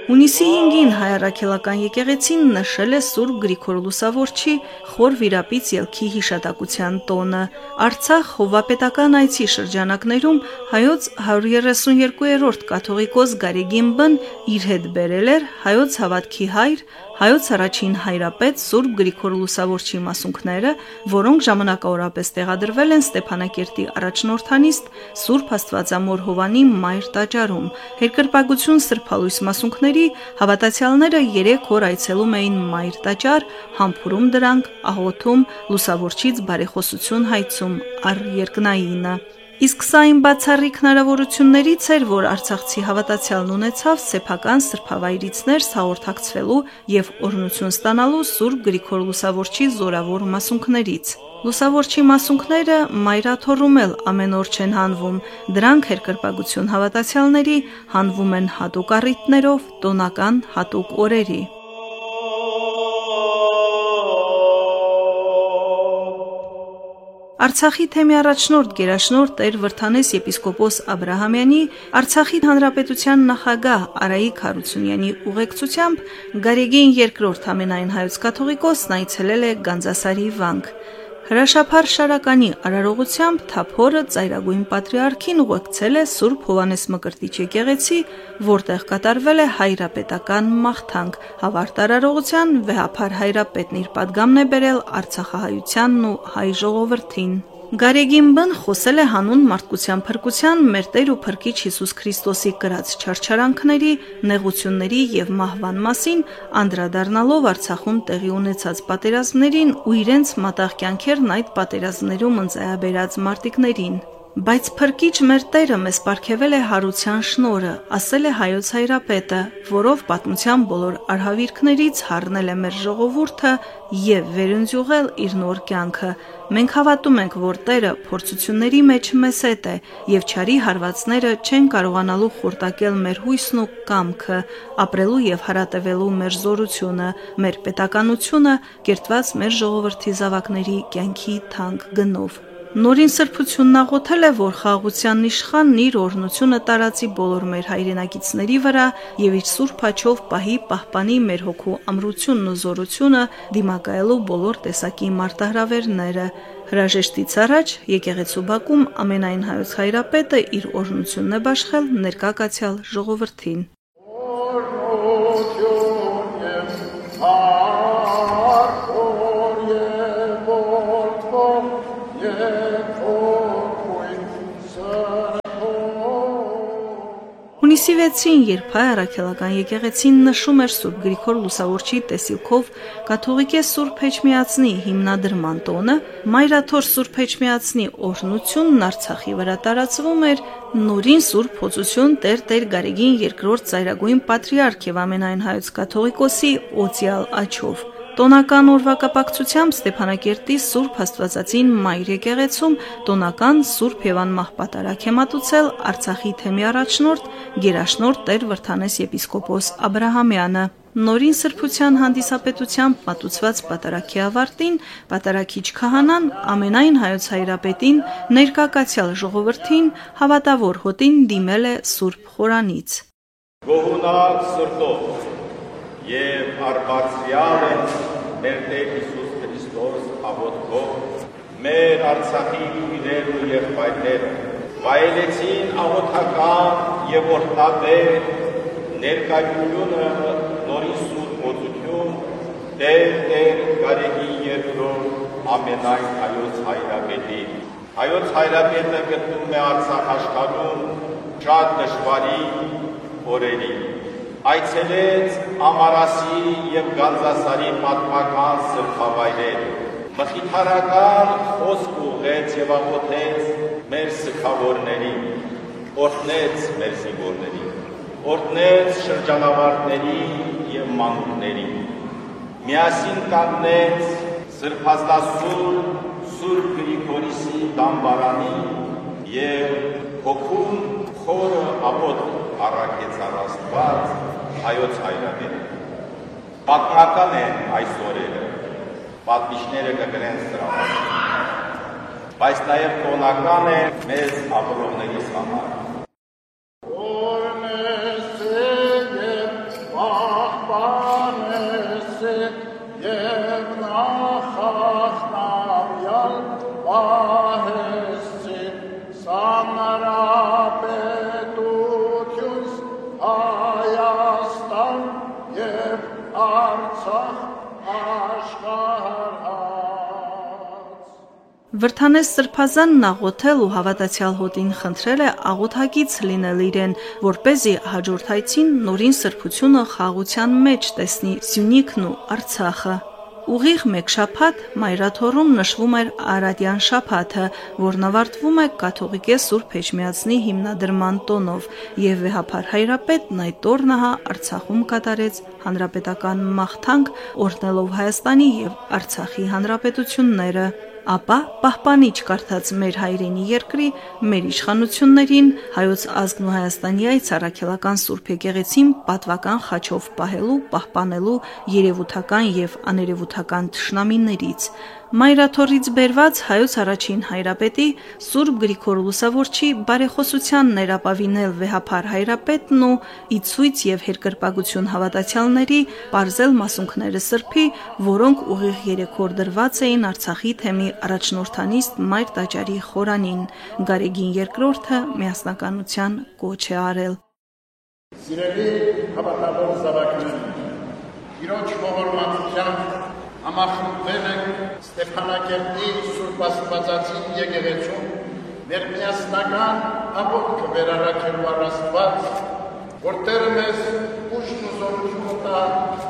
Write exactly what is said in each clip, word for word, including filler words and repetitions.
Հունիսի հինգին հայ առաքելական եկեղեցին նշել է Սուրբ Գրիգոր Լուսավորչի խոր վիրապից ելքի հիշատակության տոնը։ Արցախ հովվապետական այցի շրջանակներում հայոց հարյուր երեսունյոթերորդ կաթողիկոս Գարեգին Բն իր հետ բերել էր հայոց հավատքի հայր, հայոց առաջին հայրապետ Սուրբ Գրիգոր Լուսավորչի մասունքները, որոնք ժամանակավորապես տեղադրվել են Ստեփանակերտի առաջնորդանիստ Սուրբ Աստվածամոր Հովանի Մայր տաճարում։ Երկրպագություն սրբալույս մասունքների հավատացյալները երեք օր այցելում էին Մայր տաճար, համբուրում դրանք, աղոթում, Լուսավորչից բարեխոսություն հայցում առ երկնայինը։ Իսկ սա այն բացառիկ հնարավորություններից էր, որ արցախցի հավատացյալն ունեցավ սեփական սրբավայրիցներս հաղորդակցվելու եւ օրհնություն ստանալու Սուրբ Գրիգոր Լուսավորչի զորավոր մասունքներից։ Լուսավորչի մասունքները մայրաթոռում էլ ամեն օր չեն հանվում, դրանք երկրպագություն հավատացյալների հանվում են հատուկ առիթներով, տոնական հատուկ օրերի։ Արցախի թեմի առաջնորդ գերաշնորհ Տեր Վրդանես եպիսկոպոս Աբրահամյանի, Արցախի հանրապետության նախագահ Արայիկ Հարությունյանի ուղեկցությամբ Գարեգին երկրորդ ամենայն հայոց կաթողիկոսն այցելել է Գանձասարի վանք։ Հրաշափառ Շարականի արարողությամբ Թափորը ծայրագույն պատրիարքին ուղեկցել է Սուրբ Հովհաննես Մկրտիչ եկեղեցի, որտեղ կատարվել է հայրապետական մաղթանք։ Հավարտ արարողության վեհափառ հայրապետն իր պատգամն է բերել արցախահայությանն ու հայ ժողովրդին։ Գարեգին Բն խոսել է հանուն մարդկության փրկության մեր Տեր ու Փրկիչ Հիսուս Քրիստոսի կրած չարչարանքների, նեղությունների եւ մահվան մասին, անդրադառնալով Արցախում տեղի ունեցած պատերազմներին ու իրենց մատաղ կյանքերն այդ պատերազմներում ընծայաբերած մարտիկներին։ Բայց Փրկիչ մեր Տերը մեզ պարգևել է հարության շնորհը, ասել է հայոց հայրապետը, որով պատմության բոլոր արհավիրքներից հառնել է մեր ժողովուրդը եւ վերընձյուղել իր նոր կյանքը։ Մենք հավատում ենք, որ Տերը փորձությունների մեջ մեզ հետ է եւ չարի հարվածները չեն կարողանալու խորտակել մեր հույսն ու կամքը, ապրելու եւ հարատևելու մեր զորությունը, մեր պետականությունը, կերտված մեր ժողովրդի զավակների կյանքի թանկ գնով։ Նորին սրբությունն աղոթել է, որ խաղաղության իշխանն իր օրհնությունը տարածի բոլոր մեր հայրենակիցների վրա եւ իր սուրբ աջով պահի պահպանի մեր հոգու ամրությունն ու զորությունը դիմակայելու բոլոր տեսակի մարտահրավերները։ Հրաժեշտից առաջ եկեղեցու բակում ամենայն հայոց հայրապետը իր օրհնությունն է բաշխել ներկա կացյալ ժողովրդին։ Հունիսի վեցին, երբ հայ առաքելական եկեղեցին նշում էր Սուրբ Գրիգոր Լուսավորչի տեսիլքով կաթողիկե Սուրբ Էջմիածնի հիմնադրման տոնը, մայրաթոռ Սուրբ Էջմիածնի օրհնությունն Արցախի վրա տարածվում էր նորին Սուրբ Հոծություն Տեր Տեր Գարեգին երկրորդ ծայրագույն պատրիարք եւ ամենայն հայոց կաթողիկոսի օծյալ աջով։ Տոնական օրվա կապակցությամբ Ստեփանակերտի Սուրբ Աստվածածին Մայր եկեղեցում տոնական Սուրբ եւ անմահ պատարագ է մատուցել Արցախի թեմի առաջնորդ գերաշնորհ Տեր Վրդանես եպիսկոպոս Աբրահամյանը։ Նորին սրբության հանդիսապետությամբ մատուցված պատարագի ավարտին պատարագիչ քահանան ամենայն հայոց հայրապետին, ներկա կացյալ ժողովրդին, հավատավոր հոտին դիմել է Սուրբ խորանից։ Գոհունակ սրտով եւ արբարձյալ է մեր Տեր Հիսուս Քրիստոս աղոթքով մեր Արցախի քույրեր ու եղբայրները վայելեցին աղոթական եւ օրհնաբեր ներկայությունը նորին Սուրբ Հոծություն Տեր Տեր Գարեգին երկրորդ ամենայն հայոց հայրապետի։ Հայոց հայրապետը գտնվում է Արցախ աշխարհում շատ դժվարի օրերի։ Այցելեց Ամարասի եւ Գանձասարի պատմական սրբավայրեր, մխիթարական խոսք ուղղեց եւ աղոթեց մեր սգավորներին, օրհնեց մեր զինվորներին, օրհնեց շրջանավարտներին եւ մանուկներին, միասին կանգնեց սրբազդասուր Սուրբ Գրիգորիսի դամբարանին եւ հոգում խորը աղոթ առաքեց առ Աստված հայոց հայրապետը։ Պատմական են այս օրերը, պատմիչները կգրեն սրա մասին, բայց նաև տոնական է մեզ ապրողներիս համար։ Վրդանես Սրբազանն աղոթել ու հավատացյալ հոտին խնդրել է աղոթակից լինել իրեն, որպեսզի հաջորդ հայցին նորին սրբությունը խաղաղության մեջ տեսնի Սյունիքն ու Արցախը։ Ուղիղ մեկ շաբաթ Մայրաթոռում նշվում էր Արարատյան շաբաթը, որն ավարտվում է կաթողիկե Սուրբ Էջմիածնի հիմնադրման տոնով, եւ վեհափար հայրապետն այդ օրն ահա Արցախում կատարեց հանրապետական մաղթանք, օրհնելով Հայաստանի եւ Արցախի հանրապետությունները։ Ապա պահպանիչ կարդաց մեր հայրենի երկրի, մեր իշխանություններին, Հայոց ազգն ու Հայաստանի այս առաքելական Սուրբ եկեղեցին պատվական խաչով պահելու, պահպանելու երևութական եւ աներևութական թշնամիներից։ Մայրաթոռից բերված Հայոց առաջին հայրապետի Սուրբ Գրիգոր Լուսավորչի բարեխոսության ներապավինել վեհափար հայրապետն ու իցույց եւ հերկրպագություն հավատացյալների պարզել մասունքները Սրբի, որոնք ուղիղ երեք օր դրված էին Արցախի թեմի առաջնորդանիստ Մայր տաճարի խորանին։ Գարեգին երկրորդը միասնականության կոչ է արել։ Սիրելի հավատավոր զավակներ, Տիրոջ ողորմածությամբ համախմբվել ենք Ստեփանակերտի Սուրբ Աստվածածին եկեղեցում մեր միասնական աղոթքը վերառաքելու առաստված, որ Տերը մեզ ուժն ու զորությունը տա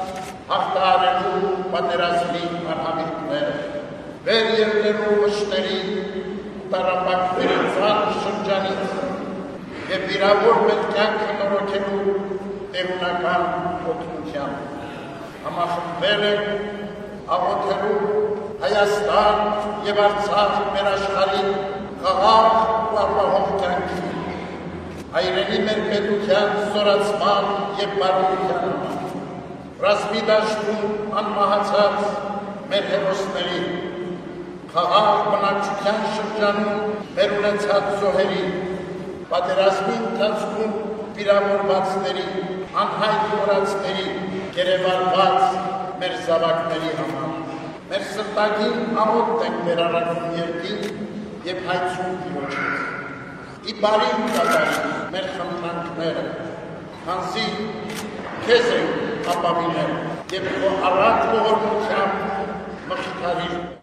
հաղթահարելու պատերազմի արհամիռները, վեր ելնելու վշտերի ու տառապանքների ծանր շրջանից եւ վիրավոր մեր կյանքը նորոգելու տերունական օգնությամբ համախմբվել ենք աղոթելու Հայաստան եւ Արցախ մեր աշխարհի խաղաղ ու ապահով կյանքի, հայրենի մեր պետության զորացման եւ բարության համար, ռազմի դաշտում անմահացած մեր հերոսների, խաղաղ բնակչության շրջանում մեր ունեցած զոհերի, պատերազմի ընթացքում վիրավորվածների, անհայտ մոռացների, գերեվարված մեր զավակների համար, մեր սրտագին աղոթք ենք մեր առաքուն երկին եւ հայցում Տիրոջից։ Ի բարին կատարի մեր խնդրանքները, քանզի քեզ ենք ապավինել եւ քո առատ ողորմությամբ մխիթարիր